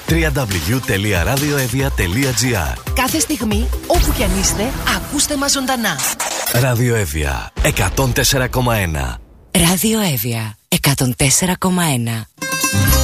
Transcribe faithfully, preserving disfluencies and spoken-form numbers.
double-u double-u double-u τελεία radioevia τελεία gr. Κάθε στιγμή, όπου κι αν είστε, ακούστε μας ζωντανά. Ραδιοέβια εκατόν τέσσερα κόμμα ένα. Ραδιοέβια εκατόν τέσσερα κόμμα ένα.